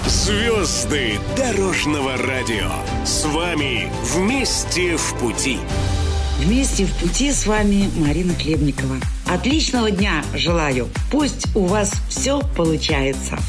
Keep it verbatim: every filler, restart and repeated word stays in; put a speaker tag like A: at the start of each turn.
A: Звезды дорожного радио. С вами вместе в пути.
B: Вместе в пути с вами Марина Хлебникова. Отличного дня желаю. Пусть у вас все получается.